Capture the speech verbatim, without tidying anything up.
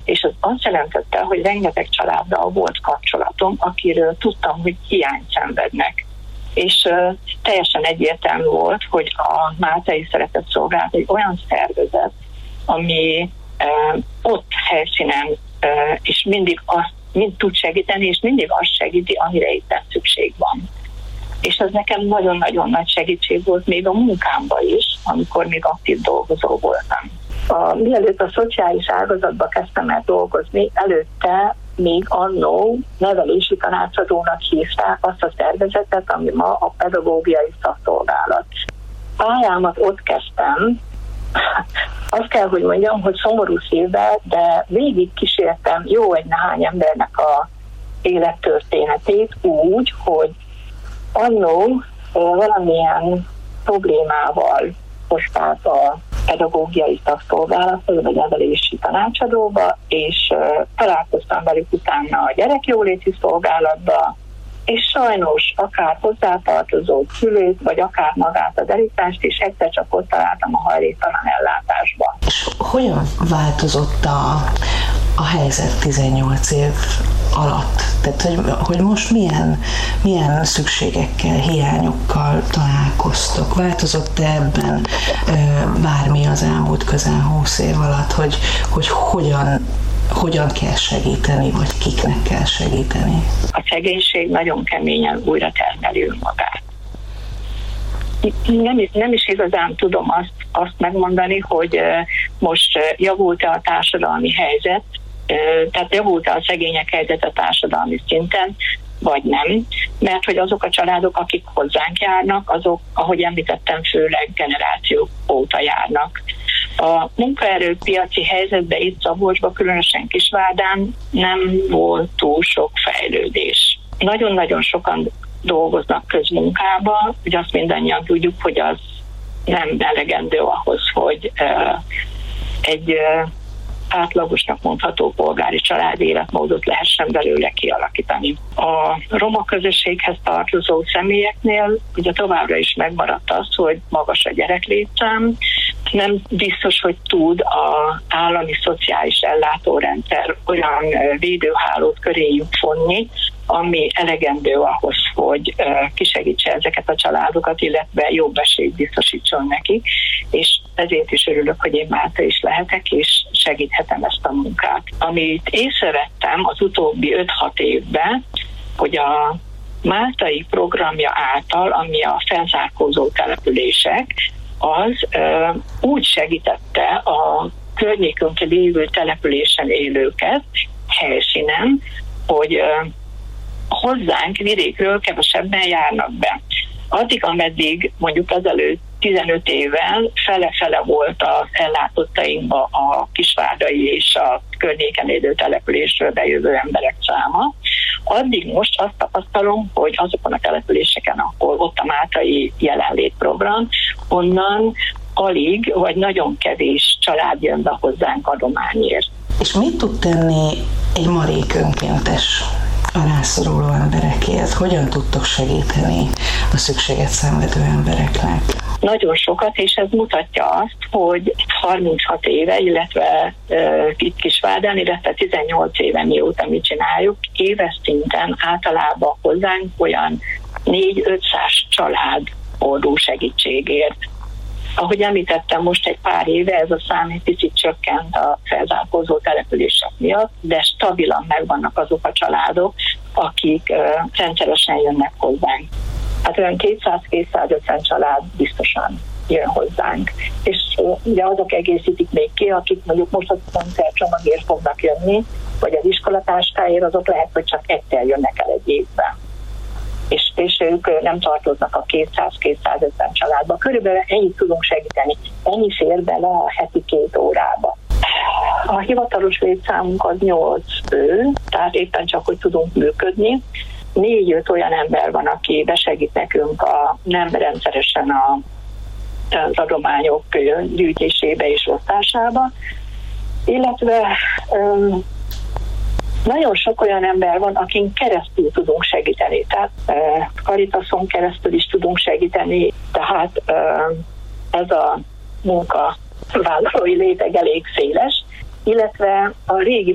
és az azt jelentette, hogy rengeteg családdal volt kapcsolatom, akiről tudtam, hogy hiányt szenvednek. És uh, teljesen egyértelmű volt, hogy a Máltai Szeretetszolgálat egy olyan szervezet, ami uh, ott helyszínen uh, és mindig azt mind tud segíteni, és mindig azt segíti, amire itt szükség van. És ez nekem nagyon-nagyon nagy segítség volt még a munkámban is, amikor még aktív dolgozó voltam. A, mielőtt a szociális ágazatba kezdtem el dolgozni, előtte még annó nevelési tanácsadónak hívták azt a szervezetet, ami ma a pedagógiai szakszolgálat. Pályámat ott kezdtem, azt kell, hogy mondjam, hogy szomorú szívvel, de végig kísértem jó egy néhány embernek a élettörténetét úgy, hogy annó valamilyen problémával hozták a pedagógiai szakszolgálatba, vagy nevelési tanácsadóba, és találkoztam velük utána a gyerekjóléti szolgálatba, és sajnos akár hozzátartozó szülőt, vagy akár magát az elítást is egyszer csak ott találtam a hajléktalan ellátásban. És hogyan változott a, a helyzet tizennyolc év alatt? Tehát, hogy, hogy most milyen, milyen szükségekkel, hiányokkal találkoztok? Változott-e ebben ö, bármi az elmúlt közel húsz év alatt, hogy, hogy hogyan hogyan kell segíteni, vagy kiknek kell segíteni? A szegénység nagyon keményen újra termeli önmagát. Nem, nem is igazán tudom azt, azt megmondani, hogy most javult-e a társadalmi helyzet, tehát javult-e a szegények helyzet a társadalmi szinten, vagy nem, mert hogy azok a családok, akik hozzánk járnak, azok, ahogy említettem, főleg generációk óta járnak. A munkaerőpiaci helyzetben itt Szabolcsban, különösen Kisvárdán nem volt túl sok fejlődés. Nagyon-nagyon sokan dolgoznak közmunkában, hogy azt mindannyian tudjuk, hogy az nem elegendő ahhoz, hogy uh, egy uh, átlagosnak mondható polgári család életmódot lehessen belőle kialakítani. A roma közösséghez tartozó személyeknél ugye továbbra is megmaradt az, hogy magas a gyereklétszám, nem biztos, hogy tud az állami szociális ellátórendszer olyan védőhálót köréjük fonni, ami elegendő ahhoz, hogy kisegítse ezeket a családokat, illetve jobb esélyt biztosítson nekik, és ezért is örülök, hogy én Málta is lehetek, és segíthetem ezt a munkát. Amit észrevettem az utóbbi öt-hat évben, hogy a máltai programja által, ami a felzárkózó települések, az ö, úgy segítette a környékünkön lévő településen élőket helyszínen, hogy ö, hozzánk vidékről kevesebben járnak be. Addig, ameddig mondjuk ezelőtt tizenöt évvel fele-fele volt az ellátottainkba a kisvárdai és a környéken élő településről bejövő emberek száma, addig most azt tapasztalom, hogy azokon a településeken, ahol ott a máltai jelenlétprogram, onnan alig vagy nagyon kevés család jön be hozzánk adományért. És mit tud tenni egy marék önkéntes a rászoruló emberekért? Hogyan tudtok segíteni a szükséget szenvedő embereknek? Nagyon sokat, és ez mutatja azt, hogy harminchat éve, illetve uh, itt Kisvárdán, illetve tizennyolc éve mióta mi csináljuk, éves szinten általában hozzánk olyan négy-ötszáz család fordul segítségért. Ahogy említettem, most egy pár éve ez a szám egy picit csökkent a felzárkózó települések miatt, de stabilan megvannak azok a családok, akik uh, rendszeresen jönnek hozzánk. Hát olyan kétszáz-kétszázötven család biztosan jön hozzánk. És uh, ugye azok egészítik még ki, akik mondjuk most a koncertcsomagért fognak jönni, vagy az iskolatáskáért, azok lehet, hogy csak egyszer jönnek el egy évben. És, és ők nem tartoznak a kétszáz-kétszázötven családba. Körülbelül ennyit tudunk segíteni. Ennyi fér bele a heti két órába. A hivatalos létszámunk az nyolc fő, tehát éppen csak, hogy tudunk működni. Négy-öt olyan ember van, aki besegít nekünk a nem rendszeresen a, az adományok gyűjtésébe és osztásába, illetve um, nagyon sok olyan ember van, akin keresztül tudunk segíteni, tehát uh, Caritason keresztül is tudunk segíteni, tehát uh, ez a munkavállalói réteg elég széles, illetve a régi